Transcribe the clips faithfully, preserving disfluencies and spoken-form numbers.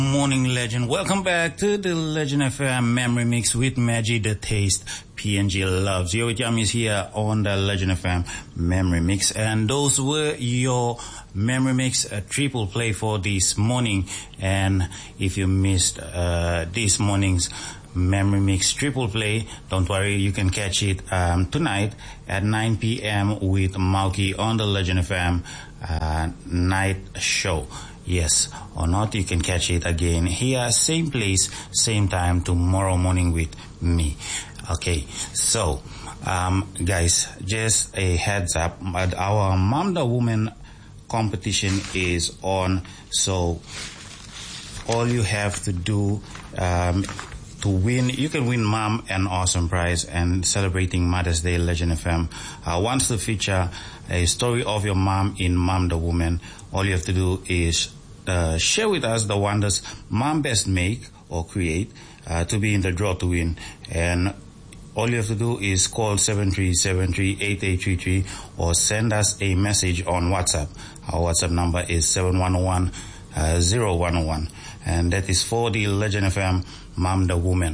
Morning Legend. Welcome back to the Legend F M Memory Mix with Maggie the Taste. P N G loves you. Yam is here on the Legend F M Memory Mix, and those were your Memory Mix a triple play for this morning. And if you missed uh, this morning's Memory Mix triple play, don't worry, you can catch it um, tonight at nine p.m. with Mauki on the Legend F M uh, night show. Yes or not, you can catch it again here, same place, same time tomorrow morning with me. Okay, so um, guys, just a heads up, our Mom the Woman competition is on, so all you have to do um, to win, you can win Mom an awesome prize and celebrating Mother's Day. Legend F M uh, wants to feature a story of your mom in Mom the Woman. All you have to do is uh, share with us the wonders mom best make or create uh, to be in the draw to win. And all you have to do is call seven three seven three, eight eight three three or send us a message on WhatsApp. Our WhatsApp number is seven one one zero one one, and that is for the Legend F M Mom the Woman.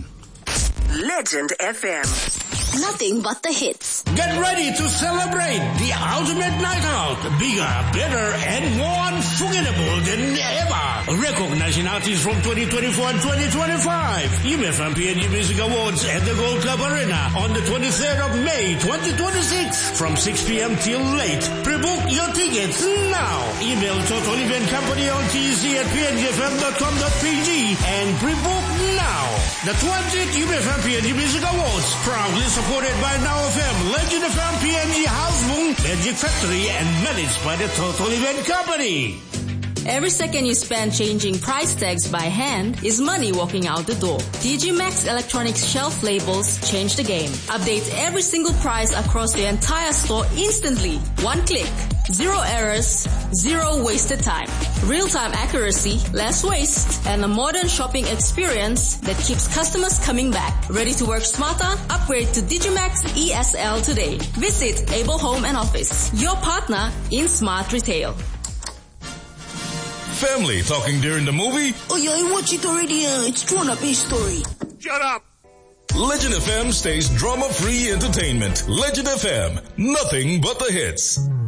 Legend F M. Nothing but the hits. Get ready to celebrate the ultimate night out. Bigger, better, and more unforgettable than ever. Recognizing artists from twenty twenty-four and twenty twenty-five. M F M P N G Music Awards at the Gold Club Arena on the twenty-third of May twenty twenty-six from six p.m. till late. Pre-book your tickets now. Email Total Event Company on T C at p n g f m dot com dot p g and pre-book now. The twentieth M F M P N G Music Awards, proudly supported by Now F M, Legend F M, P N G House Boom, Magic Factory, and managed by the Total Event Company. Every second you spend changing price tags by hand is money walking out the door. D G Max Electronics shelf labels change the game. Update every single price across the entire store instantly. One click. Zero errors, zero wasted time. Real-time accuracy, less waste, and a modern shopping experience that keeps customers coming back. Ready to work smarter? Upgrade to Digimax E S L today. Visit Able Home and Office, your partner in smart retail. Family talking during the movie? Oh yeah, I watched it already. Uh, it's Grown Up A Story. Shut up! Legend F M stays drama-free entertainment. Legend F M, nothing but the hits.